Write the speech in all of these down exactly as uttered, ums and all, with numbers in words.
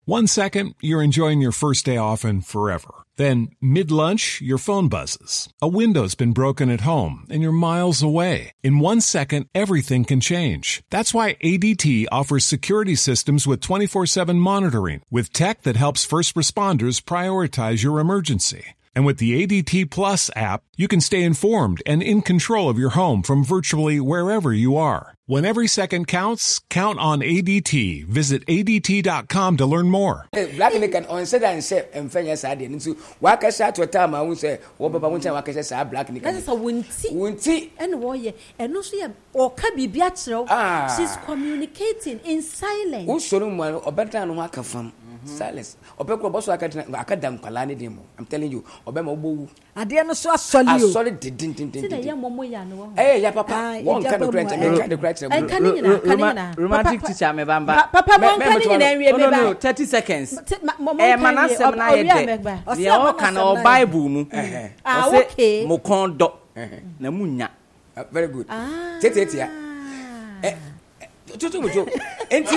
One second, you're enjoying your first day off and forever. Then, mid-lunch, your phone buzzes. A window's been broken at home and you're miles away. In one second, everything can change. That's why A D T offers security systems with twenty-four seven monitoring, with tech that helps first responders prioritize your emergency. And with the A D T Plus app, you can stay informed and in control of your home from virtually wherever you are. When every second counts, count on A D T. Visit A D T dot com to learn more. Black Nick on said and said, and Fenya said, and so Waka sat to a time I would say, what about one time Waka said, Black Nick? That's a winty, winty, and warrior, and no, she or Kabi Biatro. Ah, she's communicating in silence. Who's showing one or better than Waka from silence? Or Becco Bosso Acadam Palani demo. I'm telling you, Obama Boo. I didn't so solid. Solid didn't. Hey, yeah, Papa, one kind of great. Romantic teacher, me bamba. Papa, one can no, no, thirty seconds. Eh, manasem na yede. Ye o kan o Bible mu. Ah, okay. Mokondo. Na munya. Very good. Tete tia. Eh, tutu mujo. Enti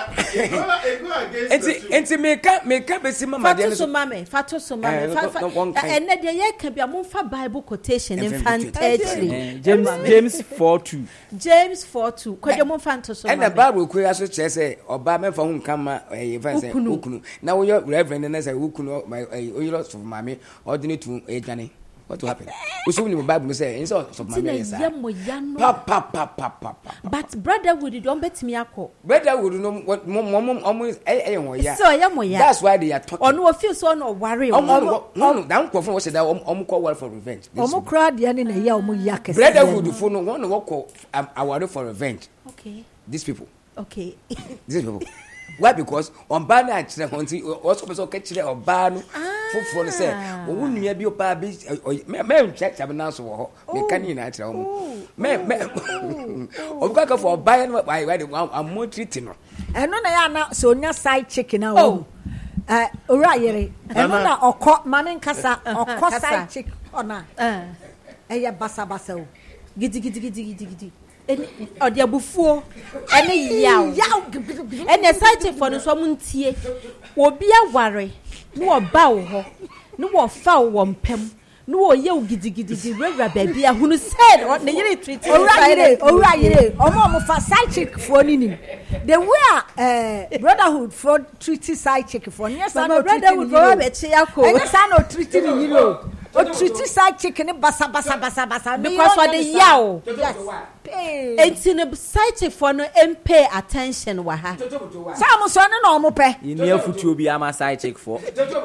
enti enti meka meka besi mama de so mama fato so mama and na de ye kan bia mo fa Bible quotation in fantasy James James four two James four two kwadwo mo fa nto so mama and the Bible kwe aso che say oba me fa hu nkama eh fa say ukunu na wo reverend na say ukunu oyiro so mama ordinary to ejane. What will happen? Usumi Bible say in so of my pa pa pa pa pa. But brother would don't bet me akọ. Brother would know what mom almost eh eh so ya moya. That's why they are talking. On no feel so no worry. No no, that one was that omo call for revenge. Omo crowd ya na ya omo yakese. Brother would for no one work award for revenge. Okay. These people. Okay. These people. Why? Because on ban na chire honti also person ke chire oba no foforo say owu nua bi oba bi me check tab na so ho me kan ni na chire ho me me obuka ka for oba no why why am mo treat no eno na ya na so nya side chicken na o eh ora yere eno na okọ mame nkasa okọ side chicken ona eh eya basa basa o gidi gidi gidi gidi gidi or the abufuo any yaw and the site for no so muntie obi aware no oba wo ho no wo fa wo mpem no wo ye gidigidi rewra baby ahunu said na yere treat owra owra yere omo mo fa side chick for nini the way uh brotherhood for treat side chick for yes no brotherhood for be che yakọ yes no treat ni yiro o treat side chicken basa basa basa basa because for the yaw yes enti ne site for no pay attention wa ha some so no no mo pe you near futu bi am side check for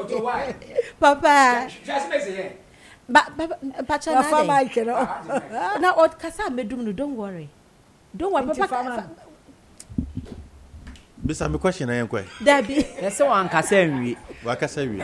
papa just make say ba ba cha na fa mic no na od kasa medum no don't worry don't worry papa bisa me question na yankwa dabi yes one kasa nwi wa kasa wi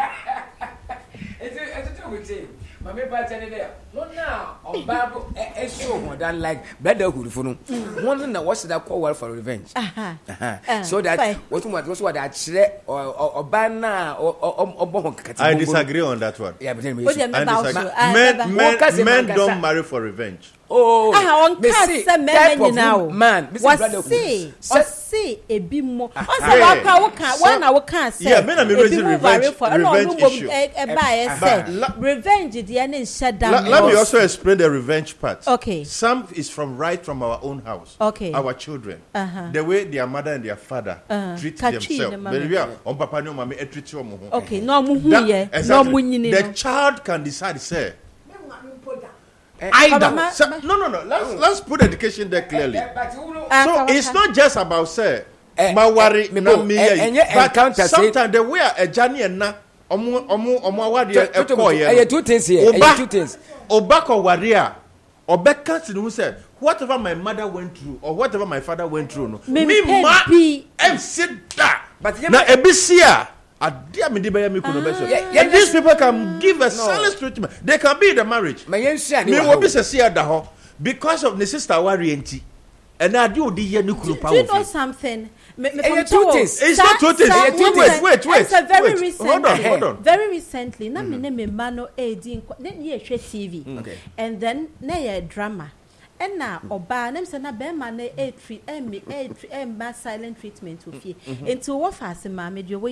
Mama pa tell there. No now on Bible eh show more than like brotherhood for no. One na what's that call for revenge. Uh-huh. Uh-huh. So that what what what that chire or or bana or or I disagree on that one. Yeah, but then men men men don't marry for revenge. Oh, ah, on kasa men now. Man, what say? Say ebi mo. Asa waka waka wana waka say. Yeah, men are raising revenge. Revenge issue. Revenge the any shut down. Let me also explain the revenge part. Okay. Some is from right from our own house. Okay. Our children. Uh-huh. The way their mother and their father uh-huh. treat Kachi themselves. On papa no mama treat you. Okay, no mu hu ye. No mu nyini. The child can decide say either. So, no, no, no. Let's let's put education there clearly. So it's not just about say my worry na me but sometimes the way a journey na omo omo omo awade e koye eh two things here eh two things obako waria obeka tinu say whatever my mother went through or whatever my father went through no me ma em sit that but na ebisia adia me dey me kuno be so and these people can give a silent treatment they can be in the marriage me will be say see da ho because of the sister worry enti and ade odi ye ne kuru power you know something me, me hey, two things. It's not two things. Wait, wait, wait, wait, wait. It's a very wait. recent. Hold on, hold on. Very recently, na me ne me mano edi then ye hwe T V. Okay. And then na ye drama. And na oba na me say na be ma na e treat e me e silent treatment of ye. Into what fast ma me